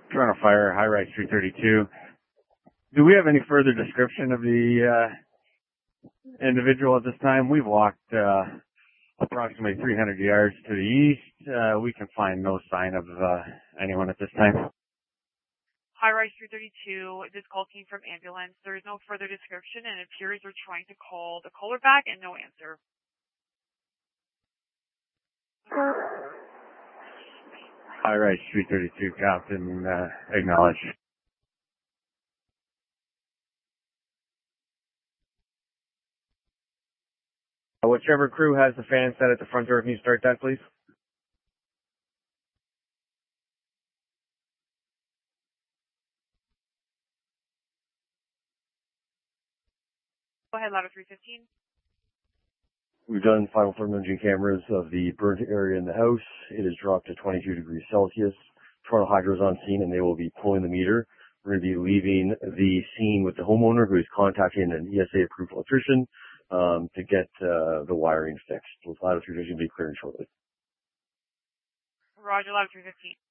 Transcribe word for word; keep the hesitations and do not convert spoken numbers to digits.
Toronto Fire, High Rise three thirty-two. Do we have any further description of the uh, individual at this time? We've walked uh, approximately three hundred yards to the east. Uh, we can find no sign of uh, anyone at this time. High Rise three thirty-two, this call came from ambulance. There is no further description, and it appears they're trying to call the caller back and no answer. High Rise three thirty-two, Captain, uh, acknowledge. Uh, whichever crew has the fan set at the front door, can you start that, please? Go ahead, Ladder three fifteen. We've done final thermal imaging cameras of the burnt area in the house. It has dropped to twenty-two degrees Celsius. Toronto Hydro is on scene and they will be pulling the meter. We're going to be leaving the scene with the homeowner who is contacting an E S A-approved electrician um, to get uh, the wiring fixed. So Ladder three is going to be clearing shortly. Roger, Ladder three fifteen.